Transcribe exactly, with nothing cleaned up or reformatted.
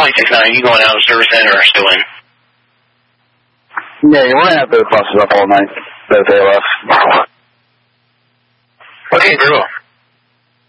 only six nine. You going out of the service center or still in? Yeah, we're going to have those buses up all night. That they left. Okay, very well.